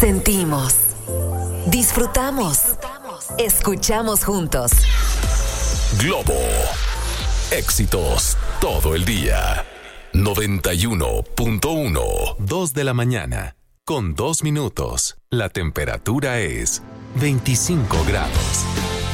Sentimos, disfrutamos, escuchamos juntos. Globo. Éxitos todo el día. 91.1. 2 de la mañana. Con 2 minutos. La temperatura es 25 grados.